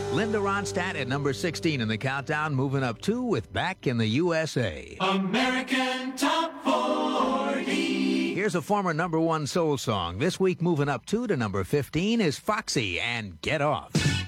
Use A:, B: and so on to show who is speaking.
A: Linda Ronstadt at number 16 in the countdown, moving up 2 with Back in the USA.
B: American Top 40.
A: Here's a former number 1 soul song. This week moving up 2 to number 15 is Foxy and Get Off.